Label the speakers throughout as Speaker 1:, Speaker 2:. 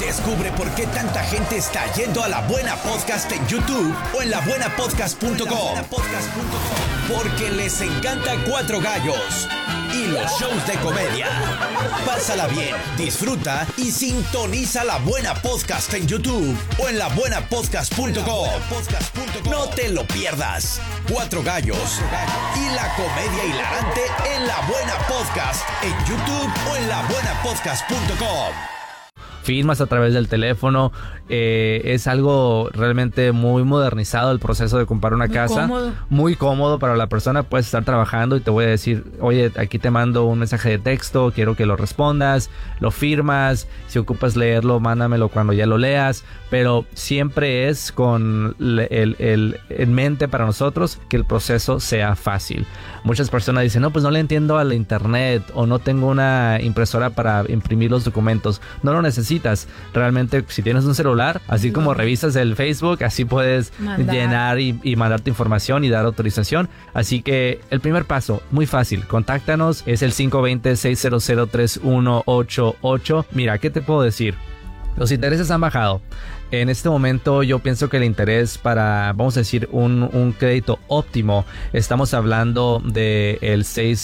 Speaker 1: Descubre por qué tanta gente está yendo a La Buena Podcast en YouTube o en labuenapodcast.com. Porque les encanta Cuatro Gallos y los shows de comedia. Pásala bien, disfruta y sintoniza La Buena Podcast en YouTube o en labuenapodcast.com. No te lo pierdas. Cuatro Gallos y la comedia hilarante en La Buena Podcast en YouTube o en labuenapodcast.com.
Speaker 2: Firmas a través del teléfono. Es algo realmente muy modernizado el proceso de comprar una casa.
Speaker 3: Cómodo.
Speaker 2: Muy cómodo para la persona. Puedes estar trabajando y te voy a decir, oye, aquí te mando un mensaje de texto, quiero que lo respondas, lo firmas, si ocupas leerlo, mándamelo cuando ya lo leas, pero siempre es con en mente para nosotros que el proceso sea fácil. Muchas personas dicen, no, pues no le entiendo al internet o no tengo una impresora para imprimir los documentos. No lo necesitas. Realmente, si tienes un celular, así como revisas el Facebook, así puedes llenar y mandar tu información y dar autorización. Así que el primer paso, muy fácil, contáctanos, es el 520-600-3188. Mira, ¿qué te puedo decir? Los intereses han bajado. En este momento yo pienso que el interés para, vamos a decir, un crédito óptimo, estamos hablando de el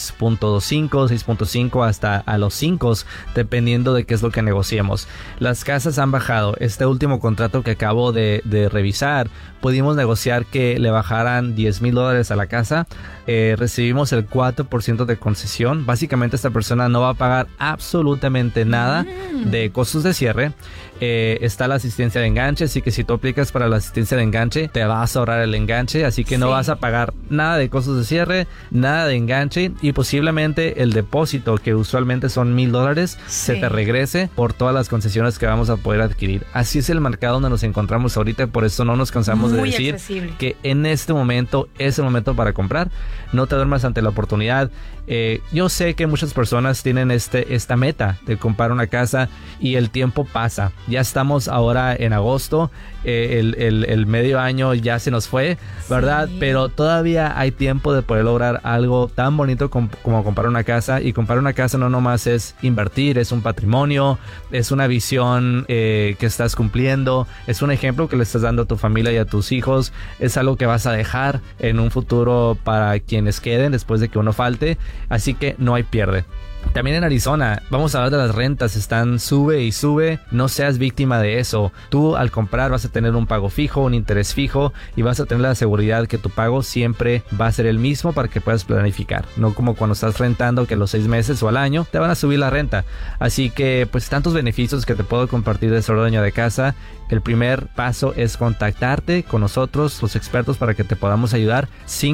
Speaker 2: 6.5 hasta a los 5, dependiendo de qué es lo que negociemos. Las casas han bajado. Este último contrato que acabo de revisar, pudimos negociar que le bajaran $10,000 a la casa. Recibimos el 4% de concesión. Básicamente esta persona no va a pagar absolutamente nada de costos de cierre. Está la asistencia de enganche, así que si tú aplicas para la asistencia de enganche, te vas a ahorrar el enganche, así que no vas a pagar nada de costos de cierre, nada de enganche, y posiblemente el depósito, que usualmente son $1,000, se te regrese por todas las concesiones que vamos a poder adquirir. Así es el mercado donde nos encontramos ahorita, por eso no nos cansamos de decir que en este momento es el momento para comprar. No te duermas ante la oportunidad. Yo sé que muchas personas tienen esta meta de comprar una casa y el tiempo pasa. Ya estamos ahora en agosto, el medio año ya se nos fue, ¿verdad? Sí. Pero todavía hay tiempo de poder lograr algo tan bonito como comprar una casa. Y comprar una casa no nomás es invertir, es un patrimonio, es una visión que estás cumpliendo, es un ejemplo que le estás dando a tu familia y a tus hijos, es algo que vas a dejar en un futuro para quienes queden después de que uno falte. Así que no hay pierde. También en Arizona, vamos a hablar de las rentas, están sube y sube, no seas víctima de eso. Tú al comprar vas a tener un pago fijo, un interés fijo, y vas a tener la seguridad que tu pago siempre va a ser el mismo para que puedas planificar. No como cuando estás rentando que a los 6 meses o al año te van a subir la renta. Así que pues tantos beneficios que te puedo compartir de ser dueño de casa. El primer paso es contactarte con nosotros, los expertos, para que te podamos ayudar.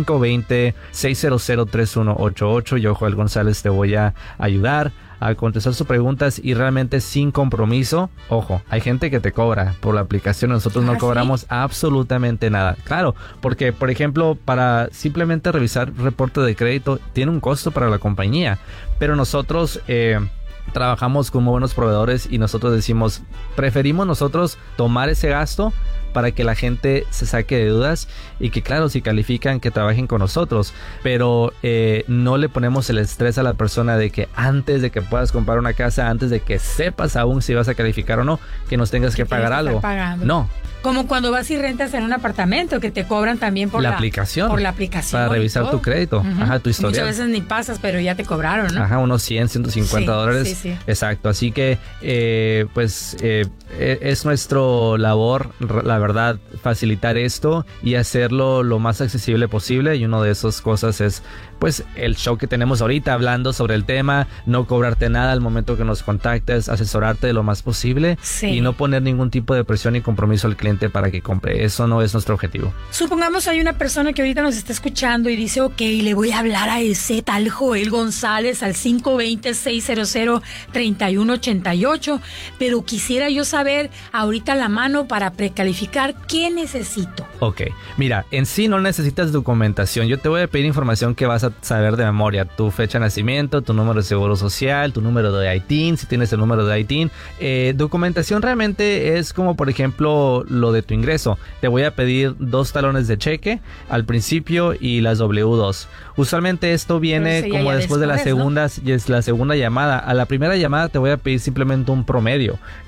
Speaker 2: 520-600-3188. Yo, Joel González, te voy a ayudar a contestar sus preguntas y realmente sin compromiso. Ojo, hay gente que te cobra por la aplicación, nosotros no cobramos absolutamente nada. Claro, porque por ejemplo, para simplemente revisar reporte de crédito tiene un costo para la compañía, pero nosotros trabajamos con muy buenos proveedores y nosotros decimos, preferimos nosotros tomar ese gasto para que la gente se saque de dudas y que claro, si califican, que trabajen con nosotros, pero no le ponemos el estrés a la persona de que antes de que puedas comprar una casa, antes de que sepas aún si vas a calificar o no, que nos tengas que pagar algo. No.
Speaker 3: Como cuando vas y rentas en un apartamento, que te cobran también por la aplicación. Por la aplicación.
Speaker 2: Para revisar tu crédito, tu historial.
Speaker 3: Muchas veces ni pasas, pero ya te cobraron, ¿no?
Speaker 2: Unos 100, 150 dólares. Sí. Exacto. Así que, es nuestro labor, la verdad, facilitar esto y hacerlo lo más accesible posible. Y una de esas cosas es, pues, el show que tenemos ahorita hablando sobre el tema, no cobrarte nada al momento que nos contactes, asesorarte de lo más posible y no poner ningún tipo de presión y compromiso al cliente para que compre. Eso no es nuestro objetivo.
Speaker 3: Supongamos hay una persona que ahorita nos está escuchando y dice, ok, le voy a hablar a ese tal Joel González al 520-600-3188, pero quisiera yo saber ahorita a la mano para precalificar, ¿qué necesito?
Speaker 2: Ok, mira, en sí no necesitas documentación. Yo te voy a pedir información que vas a saber de memoria: tu fecha de nacimiento, tu número de seguro social, tu número de ITIN, si tienes el número de ITIN. Documentación realmente es como, por ejemplo, lo de tu ingreso. Te voy a pedir 2 talones de cheque al principio y las W2. Usualmente esto viene como después de la segunda, ¿no? Y es la segunda llamada. A la primera llamada te voy a pedir simplemente un promedio.